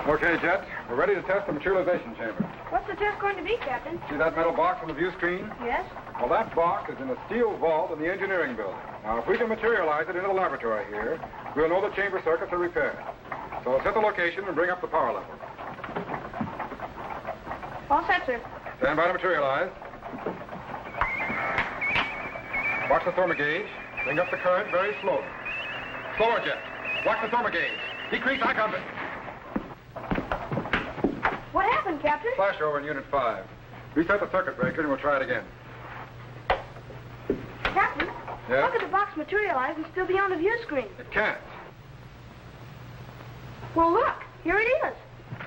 Okay, Jet. We're ready to test the materialization chamber. What's the test going to be, Captain? See that metal box on the view screen? Yes. Well, that box is in a steel vault in the engineering building. Now, if we can materialize it into the laboratory here, we'll know the chamber circuits are repaired. So set the location and bring up the power level. All set, sir. Stand by to materialize. Watch the thermal gauge. Bring up the current very slowly. Slower, Jet. Watch the thermal gauge. Decrease eye contact. What happened, Captain? Flashover in Unit 5. Reset the circuit breaker and we'll try it again. Captain? Yeah? How could the box materialize and still be on the view screen? It can't. Well, look. Here it is.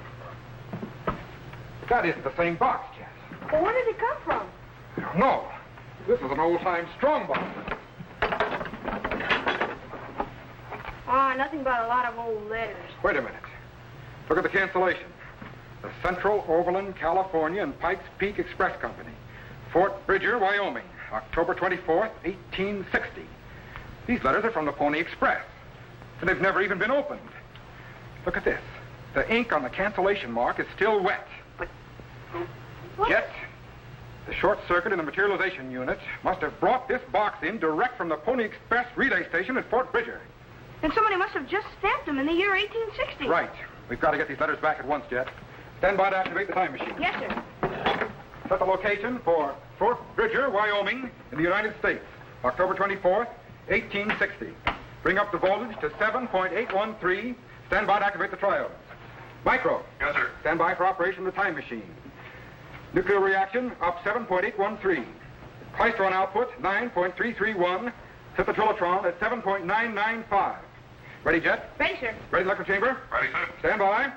That isn't the same box, Jet. Well, where did it come from? No. This is an old-time strong box. Ah, nothing but a lot of old letters. Wait a minute. Look at the cancellation. The Central Overland, California and Pikes Peak Express Company. Fort Bridger, Wyoming, October 24th, 1860. These letters are from the Pony Express. And they've never even been opened. Look at this. The ink on the cancellation mark is still wet. But... What? Jet, the short circuit in the materialization unit must have brought this box in direct from the Pony Express relay station at Fort Bridger. Then somebody must have just stamped them in the year 1860. Right. We've got to get these letters back at once, Jet. Stand by to activate the time machine. Yes, sir. Set the location for Fort Bridger, Wyoming, in the United States, October 24th, 1860. Bring up the voltage to 7.813. Stand by to activate the triodes. Micro. Yes, sir. Stand by for operation of the time machine. Nuclear reaction up 7.813. Klystron output 9.331. Set the Trilotron at 7.995. Ready, Jet? Ready, sir. Ready, electric chamber? Ready, sir. Stand by.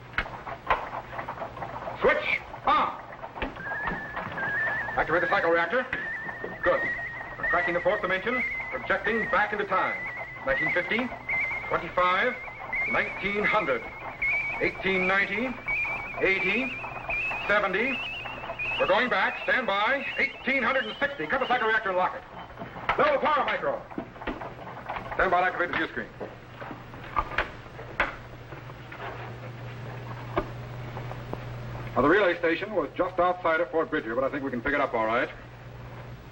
Switch on. Activate the cycle reactor. Good. Contracting the fourth dimension, projecting back into time. 1950, 25, 1900, 1890, 80, 70. We're going back. Stand by. 1860. Cut the cycle reactor and lock it. Lower the power micro. Stand by to activate the view screen. Now, the relay station was just outside of Fort Bridger, but I think we can pick it up all right.